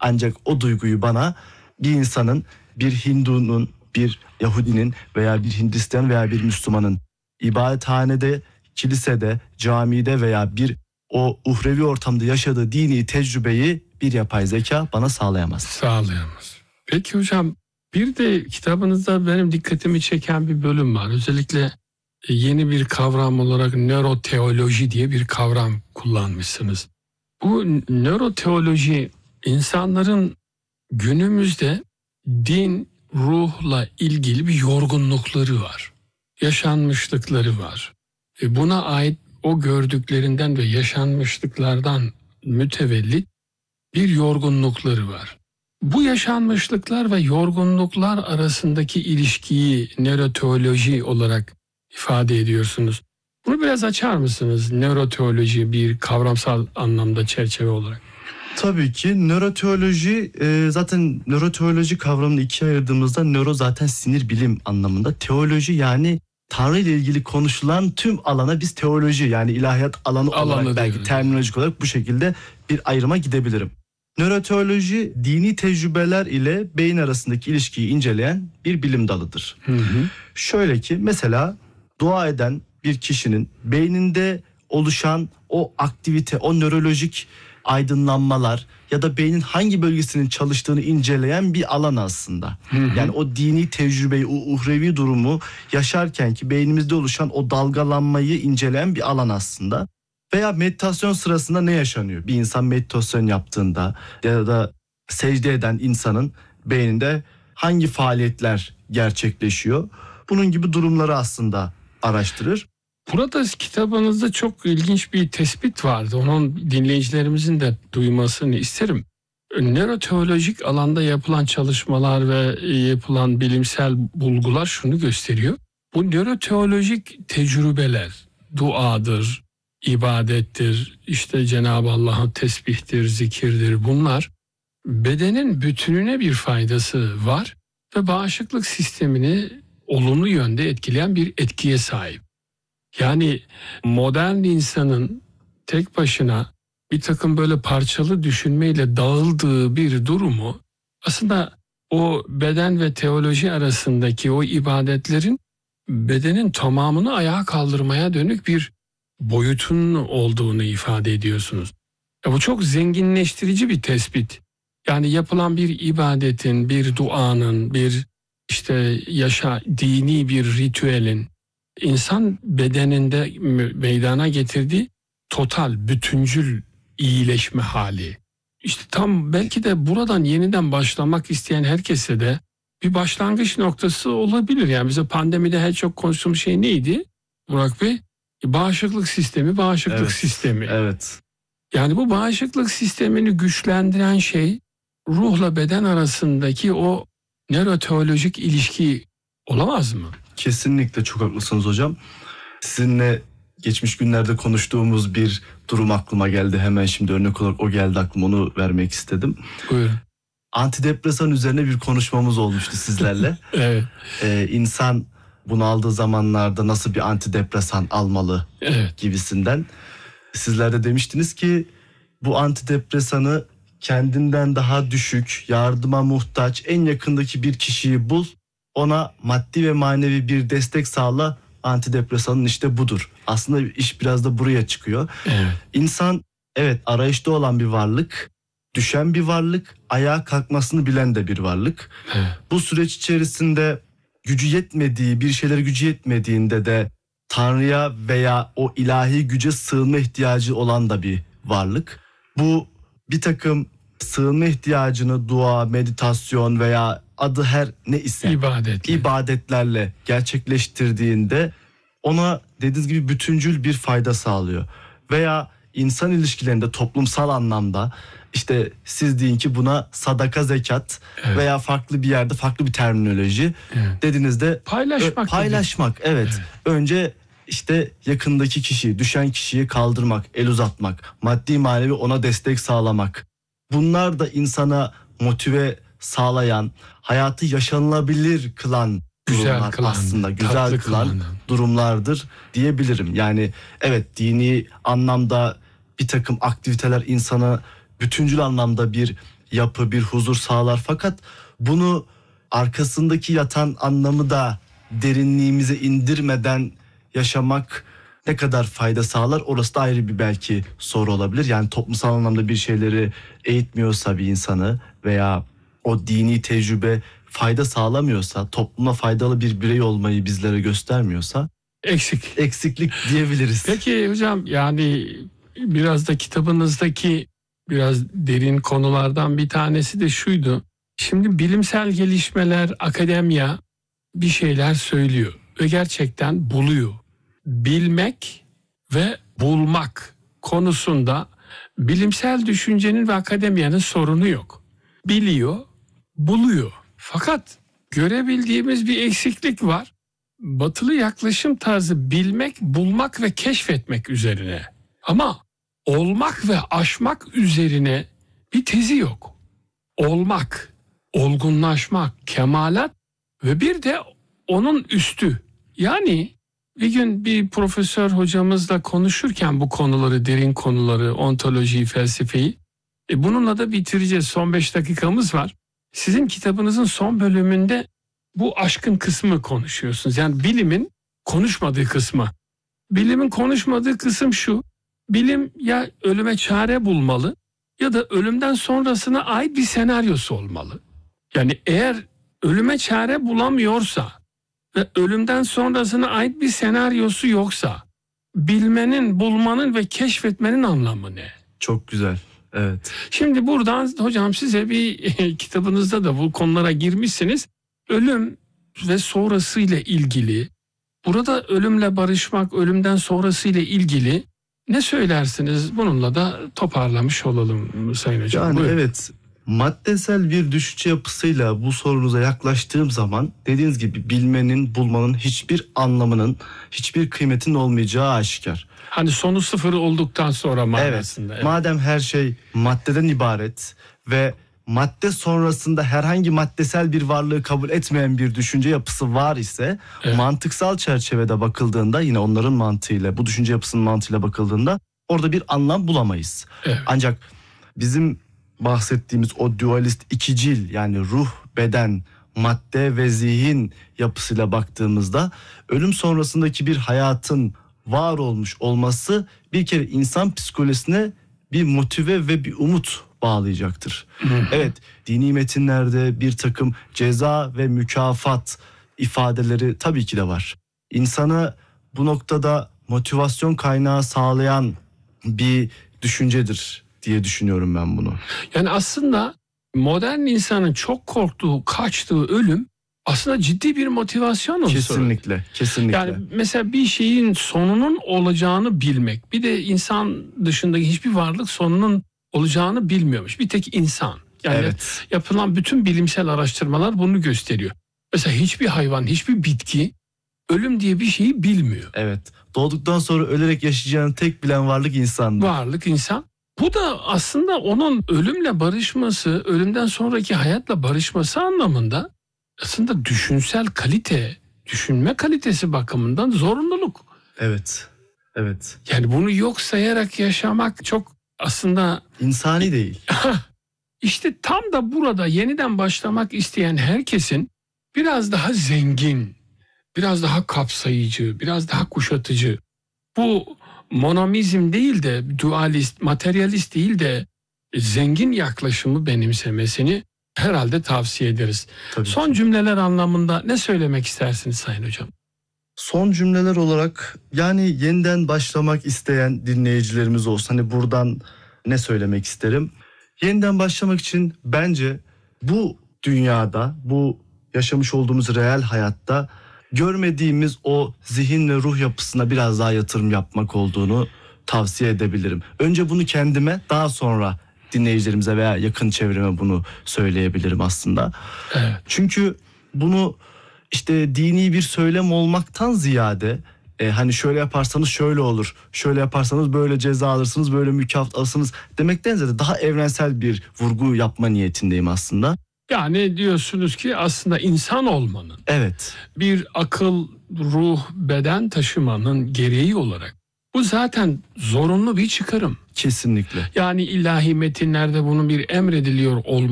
Ancak o duyguyu bana bir insanın, bir Hindu'nun, bir Yahudinin veya bir Hristiyan veya bir Müslümanın ibadethanede, kilisede, camide veya bir o uhrevi ortamda yaşadığı dini tecrübeyi bir yapay zeka bana sağlayamaz. Sağlayamaz. Peki hocam, bir de kitabınızda benim dikkatimi çeken bir bölüm var. Özellikle yeni bir kavram olarak nöroteoloji diye bir kavram kullanmışsınız. Bu nöroteoloji, insanların günümüzde din, ruhla ilgili bir yorgunlukları var. Yaşanmışlıkları var. Buna ait o gördüklerinden ve yaşanmışlıklardan mütevellit bir yorgunlukları var. Bu yaşanmışlıklar ve yorgunluklar arasındaki ilişkiyi nöroteoloji olarak ifade ediyorsunuz. Bunu biraz açar mısınız? Nöroteoloji bir kavramsal anlamda çerçeve olarak. Tabii ki nöroteoloji, zaten nöroteoloji kavramını ikiye ayırdığımızda nöro zaten sinir bilim anlamında. Teoloji yani Tanrı ile ilgili konuşulan tüm alana biz teoloji yani ilahiyat alanı olarak belki terminolojik olarak bu şekilde bir ayrıma gidebilirim. Nöroteoloji dini tecrübeler ile beyin arasındaki ilişkiyi inceleyen bir bilim dalıdır. Şöyle ki mesela dua eden bir kişinin beyninde oluşan o aktivite, o nörolojik aydınlanmalar ya da beynin hangi bölgesinin çalıştığını inceleyen bir alan aslında. Yani o dini tecrübeyi, o uhrevi durumu yaşarken ki beynimizde oluşan o dalgalanmayı inceleyen bir alan aslında. Veya meditasyon sırasında ne yaşanıyor? Bir insan meditasyon yaptığında ya da secde eden insanın beyninde hangi faaliyetler gerçekleşiyor? Bunun gibi durumları aslında araştırır. Burada kitabınızda çok ilginç bir tespit vardı. Onun dinleyicilerimizin de duymasını isterim. Nöroteolojik alanda yapılan çalışmalar ve yapılan bilimsel bulgular şunu gösteriyor. Bu nöroteolojik tecrübeler, duadır, ibadettir, işte Cenab-ı Allah'ın tesbihtir, zikirdir, bunlar bedenin bütününe bir faydası var ve bağışıklık sistemini olumlu yönde etkileyen bir etkiye sahip. Yani modern insanın tek başına bir takım böyle parçalı düşünmeyle dağıldığı bir durumu aslında o beden ve teoloji arasındaki o ibadetlerin bedenin tamamını ayağa kaldırmaya dönük bir boyutun olduğunu ifade ediyorsunuz. Bu çok zenginleştirici bir tespit. Yani yapılan bir ibadetin, bir duanın, bir işte dini bir ritüelin insan bedeninde meydana getirdiği total, bütüncül iyileşme hali. İşte tam belki de buradan yeniden başlamak isteyen herkese de bir başlangıç noktası olabilir. Yani bize pandemide en çok konuştuğumuz şey neydi Burak Bey? Bağışıklık sistemi. Evet. Yani bu bağışıklık sistemini güçlendiren şey ruhla beden arasındaki o nöroteolojik ilişki olamaz mı? Kesinlikle çok haklısınız hocam. Sizinle geçmiş günlerde konuştuğumuz bir durum aklıma geldi. Hemen şimdi örnek olarak o geldi aklıma, onu vermek istedim. Buyurun. Antidepresan üzerine bir konuşmamız olmuştu sizlerle. Evet. İnsan bunaldığı zamanlarda nasıl bir antidepresan almalı gibisinden. Sizler de demiştiniz ki bu antidepresanı kendinden daha düşük, yardıma muhtaç, en yakındaki bir kişiyi bul. Ona maddi ve manevi bir destek sağla, antidepresanın işte budur. Aslında iş biraz da buraya çıkıyor. Evet. İnsan arayışta olan bir varlık, düşen bir varlık, ayağa kalkmasını bilen de bir varlık. Evet. Bu süreç içerisinde bir şeylere gücü yetmediğinde de Tanrı'ya veya o ilahi güce sığınma ihtiyacı olan da bir varlık. Bu bir takım sığınma ihtiyacını dua, meditasyon veya adı her ne ise ibadetlerle gerçekleştirdiğinde ona dediğiniz gibi bütüncül bir fayda sağlıyor. Veya insan ilişkilerinde toplumsal anlamda işte siz deyin ki buna sadaka, zekat veya farklı bir yerde farklı bir terminoloji dediğinizde paylaşmak. Önce işte yakındaki kişiyi, düşen kişiyi kaldırmak, el uzatmak, maddi manevi ona destek sağlamak. Bunlar da insana motive sağlayan, hayatı yaşanılabilir kılan durumlar aslında. Güzel kılan durumlardır diyebilirim. Yani dini anlamda bir takım aktiviteler insana bütüncül anlamda bir yapı, bir huzur sağlar. Fakat bunu arkasındaki yatan anlamı da derinliğimize indirmeden yaşamak ne kadar fayda sağlar? Orası da ayrı bir belki soru olabilir. Yani toplumsal anlamda bir şeyleri eğitmiyorsa bir insanı veya o dini tecrübe fayda sağlamıyorsa, topluma faydalı bir birey olmayı bizlere göstermiyorsa eksiklik diyebiliriz. Peki hocam, yani biraz da kitabınızdaki biraz derin konulardan bir tanesi de şuydu. Şimdi bilimsel gelişmeler, akademiya bir şeyler söylüyor ve gerçekten buluyor. Bilmek ve bulmak konusunda bilimsel düşüncenin ve akademiyanın sorunu yok. Biliyor, buluyor. Fakat görebildiğimiz bir eksiklik var. Batılı yaklaşım tarzı bilmek, bulmak ve keşfetmek üzerine. Ama olmak ve aşmak üzerine bir tezi yok. Olmak, olgunlaşmak, kemalat ve bir de onun üstü. Yani bir gün bir profesör hocamızla konuşurken bu konuları, derin konuları, ontolojiyi, felsefeyi, bununla da bitireceğiz. Son 5 dakikamız var. Sizin kitabınızın son bölümünde bu aşkın kısmı konuşuyorsunuz. Yani bilimin konuşmadığı kısmı. Bilimin konuşmadığı kısım şu: bilim ya ölüme çare bulmalı ya da ölümden sonrasına ait bir senaryosu olmalı. Yani eğer ölüme çare bulamıyorsa ve ölümden sonrasına ait bir senaryosu yoksa, bilmenin, bulmanın ve keşfetmenin anlamı ne? Çok güzel. Evet. Şimdi buradan hocam size bir kitabınızda da bu konulara girmişsiniz. Ölüm ve sonrasıyla ilgili, burada ölümle barışmak, ölümden sonrasıyla ilgili ne söylersiniz? Bununla da toparlamış olalım Sayın Hocam. Yani Buyurun. evet, maddesel bir düşünce yapısıyla bu sorunuza yaklaştığım zaman dediğiniz gibi bilmenin, bulmanın hiçbir anlamının, hiçbir kıymetinin olmayacağı aşikar. Hani sonu sıfır olduktan sonra manasında. Evet. Madem her şey maddeden ibaret ve madde sonrasında herhangi maddesel bir varlığı kabul etmeyen bir düşünce yapısı var ise, Evet. mantıksal çerçevede bakıldığında, yine onların mantığıyla, bu düşünce yapısının mantığıyla bakıldığında orada bir anlam bulamayız. Evet. Ancak bizim bahsettiğimiz o dualist ikicil, yani ruh, beden, madde ve zihin yapısıyla baktığımızda ölüm sonrasındaki bir hayatın var olmuş olması bir kere insan psikolojisine bir motive ve bir umut bağlayacaktır. Evet, dini metinlerde bir takım ceza ve mükafat ifadeleri tabii ki de var. İnsana bu noktada motivasyon kaynağı sağlayan bir düşüncedir diye düşünüyorum ben bunu. Yani aslında modern insanın çok korktuğu, kaçtığı ölüm aslında ciddi bir motivasyon unsuru. Kesinlikle, kesinlikle. Yani mesela bir şeyin sonunun olacağını bilmek. Bir de insan dışındaki hiçbir varlık sonunun olacağını bilmiyormuş. Bir tek insan. Yani evet. yapılan bütün bilimsel araştırmalar bunu gösteriyor. Mesela hiçbir hayvan, hiçbir bitki ölüm diye bir şeyi bilmiyor. Evet. Doğduktan sonra ölerek yaşayacağını tek bilen varlık insandır. Varlık insan. Bu da aslında onun ölümle barışması, ölümden sonraki hayatla barışması anlamında aslında düşünsel kalite, düşünme kalitesi bakımından zorunluluk. Evet. Evet. Yani bunu yok sayarak yaşamak çok aslında İnsani değil. işte tam da burada yeniden başlamak isteyen herkesin biraz daha zengin, biraz daha kapsayıcı, biraz daha kuşatıcı, bu monomizm değil de dualist, materyalist değil de zengin yaklaşımı benimsemesini herhalde tavsiye ederiz. Tabii Son ki. cümleler anlamında ne söylemek istersiniz Sayın Hocam? Son cümleler olarak, yani yeniden başlamak isteyen dinleyicilerimiz olsun. Hani buradan ne söylemek isterim? Yeniden başlamak için bence bu dünyada, bu yaşamış olduğumuz reel hayatta görmediğimiz o zihin ve ruh yapısına biraz daha yatırım yapmak olduğunu tavsiye edebilirim. Önce bunu kendime, daha sonra dinleyicilerimize veya yakın çevreme bunu söyleyebilirim aslında. Evet. Çünkü bunu işte dini bir söylem olmaktan ziyade hani şöyle yaparsanız şöyle olur, şöyle yaparsanız böyle ceza alırsınız, böyle mükafat alırsınız demekten ziyade daha evrensel bir vurgu yapma niyetindeyim aslında. Yani diyorsunuz ki aslında insan olmanın, Evet. bir akıl, ruh, beden taşımanın gereği olarak Bu zaten zorunlu bir çıkarım. Kesinlikle. Yani ilahi metinlerde bunun bir emrediliyor olması